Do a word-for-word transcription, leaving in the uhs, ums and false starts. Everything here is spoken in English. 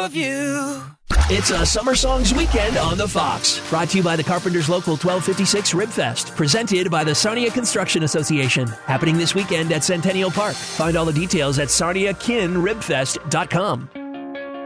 of you. It's a Summer Songs weekend on the Fox. Brought to you by the Carpenters Local twelve fifty-six Rib Fest. Presented by the Sarnia Construction Association. Happening this weekend at Centennial Park. Find all the details at sarnia kin rib fest dot com.